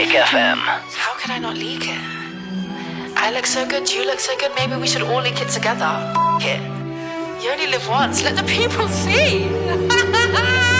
Magic FM. How could I not leak it? I look so good, you look so good, maybe we should all leak it together. F it. You only live once, let the people see.